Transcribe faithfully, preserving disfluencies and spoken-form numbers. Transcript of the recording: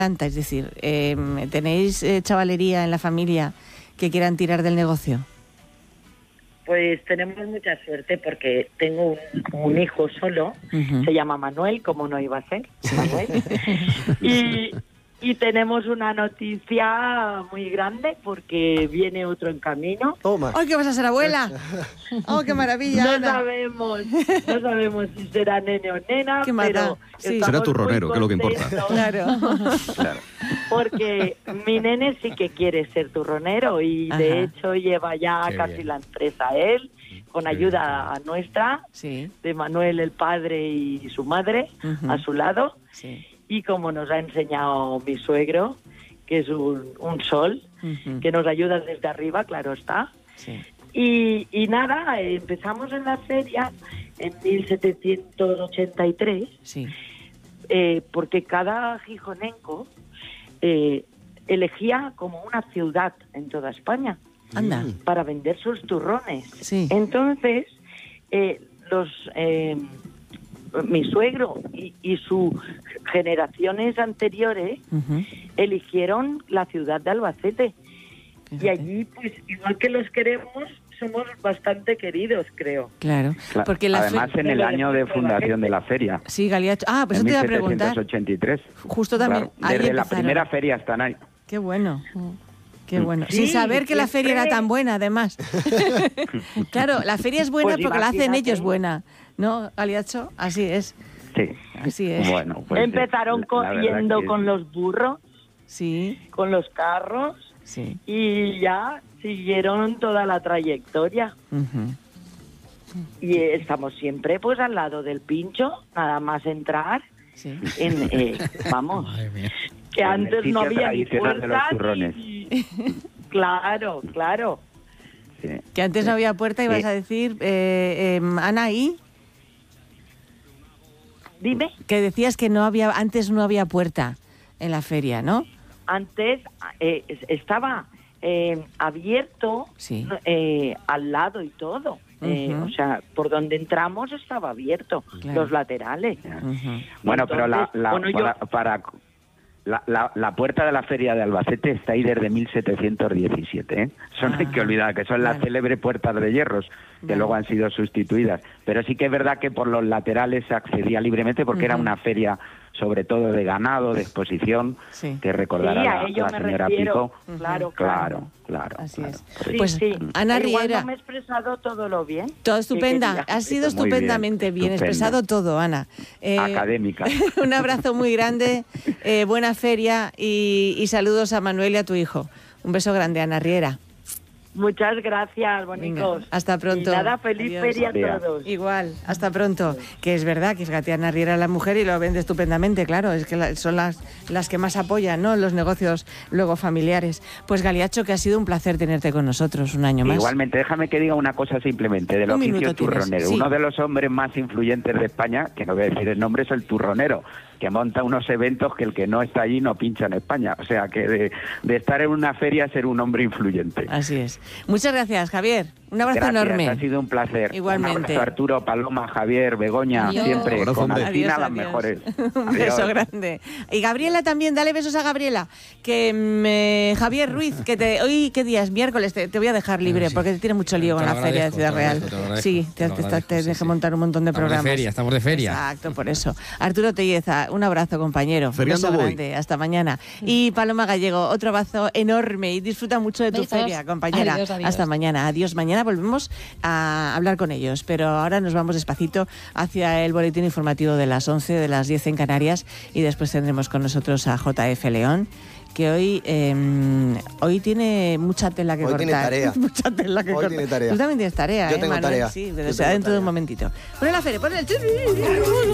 Es decir, eh, ¿tenéis eh, chavalería en la familia que quieran tirar del negocio? Pues tenemos mucha suerte porque tengo un, un hijo solo, uh-huh. Se llama Manuel, como no iba a ser, Manuel. y, y tenemos una noticia muy grande porque viene otro en camino. Toma. ¡Ay, que vas a ser abuela! ¡Oh, qué maravilla! No Ana. sabemos, no sabemos si será nene o nena, qué pero sí. será turronero, que es lo que importa. Claro. claro. Porque mi nene sí que quiere ser turronero y Ajá. de hecho lleva ya qué casi bien. La empresa él, con ayuda sí. nuestra, sí. de Manuel el padre y su madre, uh-huh. a su lado. Sí. Y como nos ha enseñado mi suegro, que es un, un sol, uh-huh. que nos ayuda desde arriba, claro está. Sí. Y, y nada, empezamos en la feria en mil setecientos ochenta y tres, sí. eh, porque cada gijonenco eh, elegía como una ciudad en toda España Anda. para vender sus turrones. Sí. Entonces, eh, los... Eh, mi suegro y, y sus generaciones anteriores uh-huh. eligieron la ciudad de Albacete. Fíjate. Y allí, pues, igual que los queremos, somos bastante queridos, creo. Claro. claro. Porque la Además, fe... en el año de fundación de la feria. Sí, Galiacho. Ah, pues eso te iba a preguntar. mil setecientos ochenta y tres. Justo también. Claro. Desde la primera feria están ahí. Qué bueno. Qué bueno. Sí, Sin saber que siempre. La feria era tan buena, además. Claro, la feria es buena pues porque la hacen ellos buena. ¿No, Galiacho? Así es. Sí. Así es. Bueno, pues empezaron corriendo que... con los burros, sí, con los carros, sí, y ya siguieron toda la trayectoria. Uh-huh. Y eh, estamos siempre pues al lado del pincho, nada más entrar. Sí. En, eh, vamos, que antes no había ni puertas y... Claro, claro. Sí. Que antes no había puerta, ibas sí. a decir, eh, eh, Ana, ¿y? Dime. Que decías que no había, antes no había puerta en la feria, ¿no? Antes eh, estaba eh, abierto sí. eh, al lado y todo. Uh-huh. Eh, o sea, por donde entramos estaba abierto, claro. Los laterales. Uh-huh. Bueno, Entonces, pero la, la, bueno, para... Yo... para... La, la, la puerta de la feria de Albacete está ahí desde mil setecientos diecisiete, ¿eh? Eso no ah, hay que olvidar, que son vale. Las célebres puertas de hierros, que vale. Luego han sido sustituidas. Pero sí que es verdad que por los laterales se accedía libremente porque uh-huh. era una feria sobre todo de ganado, de exposición, sí. que recordará sí, la, la señora refiero. Pico. Claro, claro, claro. Así claro, es. Sí, pues sí. Ana Pero Riera. Igual no me he expresado todo lo bien. Todo estupenda, ha sido estupendamente bien, bien expresado todo, Ana. Eh, Académica. Un abrazo muy grande, eh, buena feria y, y saludos a Manuel y a tu hijo. Un beso grande, Ana Riera. Muchas gracias, bonicos. Venga, hasta pronto. Y nada, feliz Adiós. feria a todos. Igual, hasta pronto. Que es verdad que fíjate, Ana Riera es la mujer y lo vende estupendamente, claro. Es que la, son las, las que más apoyan, ¿no? Los negocios luego familiares. Pues Galiacho, que ha sido un placer tenerte con nosotros un año más. Igualmente, déjame que diga una cosa simplemente del un oficio turronero. Sí. Uno de los hombres más influyentes de España, que no voy a decir el nombre, es el turronero, que monta unos eventos que el que no está allí no pincha en España. O sea, que de, de estar en una feria ser un hombre influyente. Así es. Muchas gracias, Javier. Un abrazo gracias, enorme. Ha sido un placer. Igualmente. Un abrazo, Arturo, Paloma, Javier, Begoña, adiós. siempre Abrazo, con adiós, Alcina adiós. las mejores. Un adiós. Beso grande. Y Gabriela también, dale besos a Gabriela. Que me... Javier Ruiz, que te... hoy, ¿qué día es? Miércoles, te, te voy a dejar libre, sí. porque te tiene mucho lío con la feria de Ciudad Real. Te sí, te, te, te, te dejé sí, montar un montón de estamos programas. De feria, estamos de feria. Exacto, por eso. Arturo Telleza, un abrazo, compañero. Feriando un beso voy. grande. Hasta mañana. Y Paloma Gallego, otro abrazo enorme y disfruta mucho de tu besos. Feria, compañera. Adiós, adiós. Hasta mañana. Adiós. Mañana volvemos a hablar con ellos, pero ahora nos vamos despacito hacia el boletín informativo de las once, de las diez en Canarias, y después tendremos con nosotros a J F León, que hoy eh, hoy tiene mucha tela que hoy cortar. Tiene tarea. mucha tela que hoy cortar. Tiene tarea. Tú también tienes tarea, Yo ¿eh, tengo Manuel? tarea. Sí, pero será dentro de un momentito. Pon la feria, pon el...